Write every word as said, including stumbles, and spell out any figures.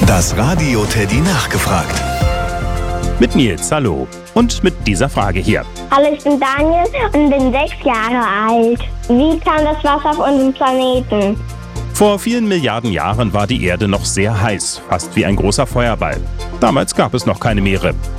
Das Radio Teddy nachgefragt. Mit Nils, hallo. Und mit dieser Frage hier. Hallo, ich bin Daniel und bin sechs Jahre alt. Wie kam das Wasser auf unserem Planeten? Vor vielen Milliarden Jahren war die Erde noch sehr heiß, fast wie ein großer Feuerball. Damals gab es noch keine Meere.